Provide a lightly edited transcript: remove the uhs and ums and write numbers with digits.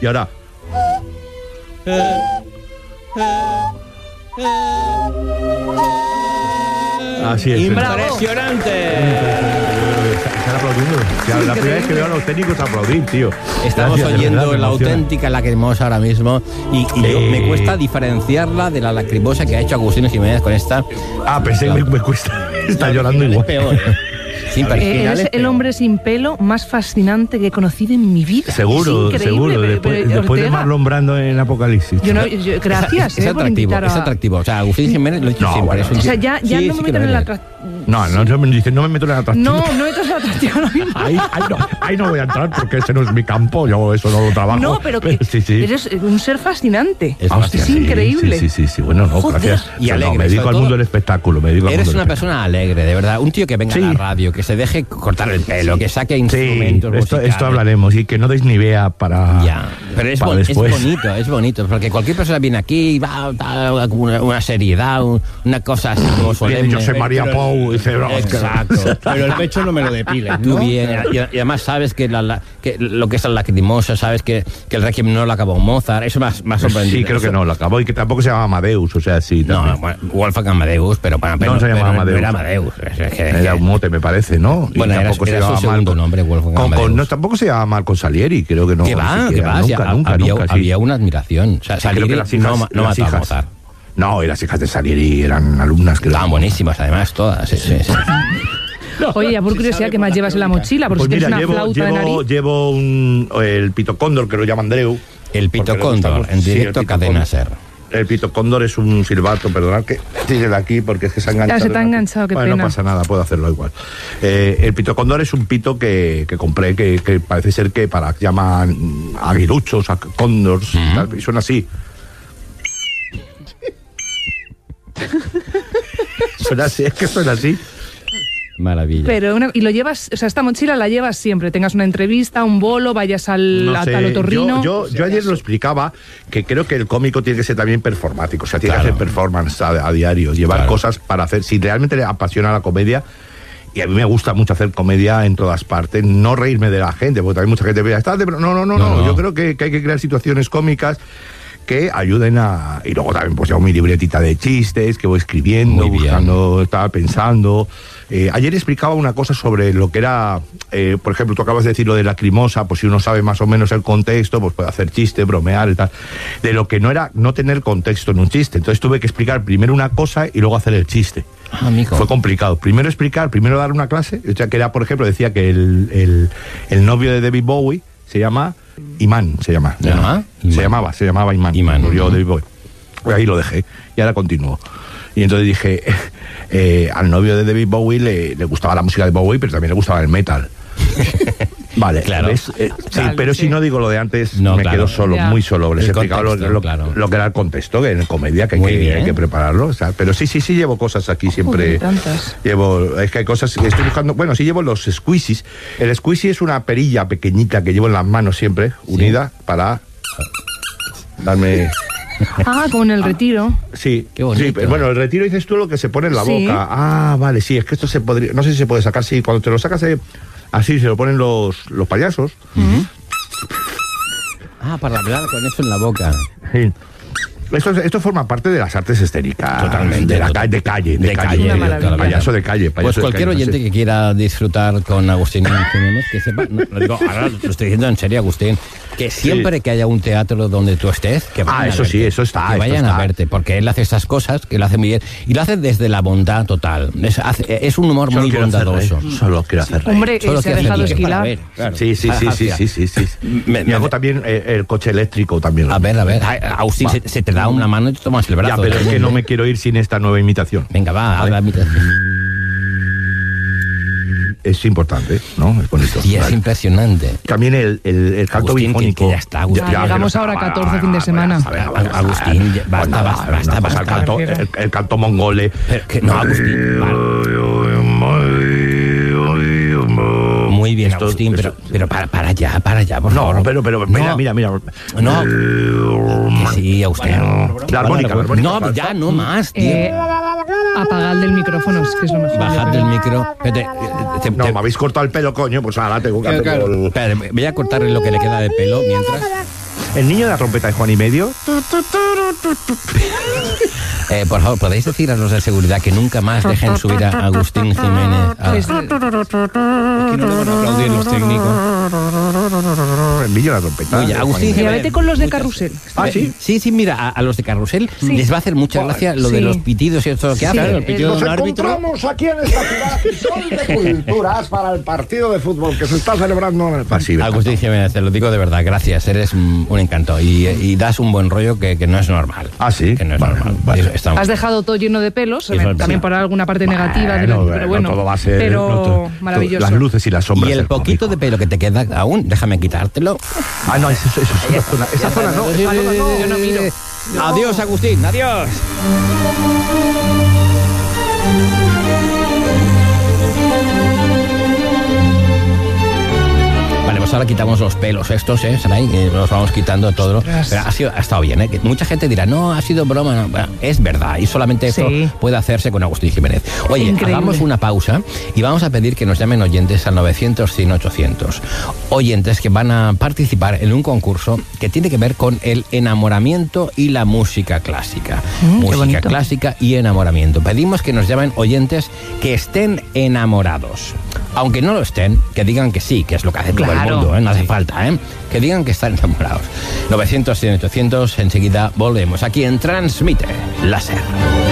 Y ahora... Así es. Impresionante. Están aplaudiendo. Ya, la primera vez que veo a los técnicos aplaudir, tío. Estamos Gracias, de oyendo verdad, me la emociona. auténtica lacrimosa ahora mismo y me cuesta diferenciarla de la lacrimosa que ha hecho Agustín Jiménez con esta. Pensé que me cuesta. Está llorando igual. Es peor, Sin Eres el hombre sin pelo más fascinante que he conocido en mi vida. Seguro, Es increíble, seguro. Después de Ortega. Marlon Brando en Apocalipsis. Gracias, es por atractivo, invitar a... es atractivo. O sea, Agustín Jiménez lo he dicho No, siempre. bueno, es un O sea, tío- ya Sí, no sí me que meto lo en la eres. atractivo. No, me dice, no me meto en el atractivo. No metas la atractivo ahora mismo. Ahí no voy a entrar porque ese no es mi campo. Yo eso no lo trabajo. No, pero que sí. eres un ser fascinante. Es Es increíble. Sí. Bueno, no, Joder. gracias. Y alegre, me dedico sobre al todo, mundo del espectáculo. Eres una persona alegre, de verdad. Un tío que venga Sí. a la radio, que se deje cortar el pelo, que saque Sí, instrumentos musicales. esto hablaremos. Y que no deis ni idea para... Ya, pero es para después. bonito, porque cualquier persona viene aquí y va a una seriedad, una cosa así como solemne. Yo soy María Pou. Dice, no, es que- Exacto. Pero el pecho no me lo depilen, Tú ¿no? bien, y además sabes que, que lo que es la lacrimosa, sabes que el Requiem no lo acabó Mozart, eso más sorprendido. Sí, creo que no lo acabó. Y que tampoco se llama Amadeus, o sea, sí. No, también. bueno, Wolfgang Amadeus, pero No se llamaba Amadeus. No era Amadeus. Era un mote, me parece, ¿no? Y Bueno, era tampoco se su llamaba segundo Marco. nombre, Wolfgang Amadeus. No, tampoco se llama Marco Salieri, creo que no. Que va, ni siquiera. nunca, Nunca, sí. había una admiración. O sea, Sí, creo Salieri que las hijas, no las mató a hijas. Mozart. No, y las hijas de Salieri eran alumnas que Estaban buenísimas, además, todas. Sí. Oye, ya por curiosidad, ¿qué más llevas en la mochila? Porque Pues si tienes mira, una flauta de nariz. llevo el pitocóndor, que lo llama Andreu. El Porque le pitocóndor, gusta en mucho. Sí, directo el Cadena pitocóndor. Ser. El pitocóndor es un silbato, perdonad que sigue de aquí porque es que se ha enganchado. Ya, se te ha enganchado, qué bueno, pena. no pasa nada, puedo hacerlo igual. El pitocóndor es un pito que compré que parece ser que llaman aguiluchos, a cóndors, y suena así. Suena así, es que suena así. Maravilla. Pero y lo llevas, o sea, esta mochila la llevas siempre. Tengas una entrevista, un bolo, vayas al otorrino. Yo ayer lo explicaba, que creo que el cómico tiene que ser también performático, o sea, tiene que hacer performance a diario, llevar cosas para hacer. Si realmente le apasiona la comedia, y a mí me gusta mucho hacer comedia en todas partes, no reírme de la gente, porque también mucha gente ve, no, yo creo que hay que crear situaciones cómicas que ayuden a... Y luego también pues llevo mi libretita de chistes que voy escribiendo, buscando, estaba pensando. Ayer explicaba una cosa sobre lo que era, por ejemplo, tú acabas de decir lo de Lacrimosa, pues si uno sabe más o menos el contexto, pues puede hacer chiste, bromear y tal. De lo que no era no tener contexto en un chiste. Entonces tuve que explicar primero una cosa y luego hacer el chiste. Fue complicado. Primero dar una clase, o sea, que era, por ejemplo, decía que el novio de David Bowie se llama Imán, se llamaba Imán. Murió David Bowie. Pues ahí lo dejé y ahora continúo. Y entonces dije, al novio de David Bowie le gustaba la música de Bowie, pero también le gustaba el metal. Vale, claro. ¿ves? Sí, pero si no digo lo de antes, No, me claro. quedo solo, Ya. muy solo. Les he El explicado contexto, claro. lo que era el contexto, que en comedia que Muy bien. hay que prepararlo. O sea, pero sí, llevo cosas aquí siempre. Joder, tantas. Es que hay cosas que estoy buscando. Bueno, sí llevo los squeezies. El squeezie es una perilla pequeñita que llevo en las manos siempre, unida, para darme... Ah, como en el retiro. Sí, Qué bonito. sí, pero bueno, el retiro dices tú lo que se pone en la Sí. boca. Ah, vale, sí, es que esto se podría, no sé si se puede sacar, sí, cuando te lo sacas así se lo ponen los payasos. Para hablar con eso en la boca. Sí. Esto forma parte de las artes escénicas. Totalmente. De calle. Una maravilla. Payaso de calle. Pues cualquier oyente que quiera disfrutar con Agustín Jiménez, que sepa, no, lo digo, ahora lo estoy diciendo en serio, Agustín, que siempre que haya un teatro donde tú estés, que vayan a eso verte, sí, eso está. que esto vayan está. a verte, porque él hace estas cosas, que lo hace muy bien, y lo hace desde la bondad total. Es un humor Solo muy quiero hacer bondadoso. reír, Solo quiero hacer reír. Hombre, Solo se ha quiere dejado hacer bien. esquilar. Claro. Sí. Me Me hago también el coche eléctrico también. A ver, Agustín, se te da una mano y te tomas el brazo. Ya, pero es que no me quiero ir sin esta nueva imitación. Venga, va, haz la mitad. Es importante, ¿no? Es bonito. Y es Vale. impresionante. También el canto Agustín, bifónico. que ya está, Agustín. Llegamos ahora a 14 fin de semana. Agustín, basta. El canto mongole. No, Agustín. Muy bien, Agustín, pero para allá, por favor. No, pero mira. No. Que sí, Agustín. La armónica. No, ya, no más, tío. Apagad del micrófono, es que es lo mejor. Bajad del micro. No, me habéis cortado el pelo, coño, pues ahora tengo que hacer... Espera, voy a cortarle lo que le queda de pelo mientras. El niño de la trompeta de Juan y Medio. Por favor, ¿podéis decir a los de seguridad que nunca más dejen subir a Agustín Jiménez? Que no le van a aplaudir los técnicos. El niño de la trompeta. Oye, Agustín Mira, Jiménez. vete con los de Carrusel. ¿Sí? Sí, mira, a los de Carrusel les va a hacer mucha gracia lo de Sí. los pitidos y esto lo que Sí, hacen. Claro, el pitido de un árbitro. aquí en esta ciudad Sol de Culturas para el partido de fútbol que se está celebrando en el pasillo. Agustín Jiménez, te lo digo de verdad, gracias, eres un encanto y das un buen rollo que no es normal. Ah, sí. Que no es Vale, normal. vale. Estamos- Has dejado todo lleno de pelos, Eso es también verdad. por alguna parte negativa, Bueno, pero bueno, no todo va a ser. pero no todo- maravilloso. Las luces y las sombras. Y el del poquito de cómico. pelo que te queda aún, déjame quitártelo. Ah, no, eso es una zona. Esa zona no. Esa zona no. Yo no miro. Adiós, Agustín, adiós. Vale, pues ahora quitamos los pelos estos, Saray, que los vamos quitando todo. Pero ha estado bien, Que mucha gente dirá, no, ha sido broma. No. Bueno, es verdad, y solamente esto Sí. puede hacerse con Agustín Jiménez. Oye, Increíble. hagamos una pausa y vamos a pedir que nos llamen oyentes al 900-100-800. Oyentes que van a participar en un concurso que tiene que ver con el enamoramiento y la música clásica. Qué Música bonito. clásica y enamoramiento. Pedimos que nos llamen oyentes que estén enamorados. Aunque no lo estén, que digan que sí, que es lo que hace todo el Claro. mundo, no hace falta, que digan que están enamorados. 900-100-800, enseguida volvemos aquí en Transmite Láser.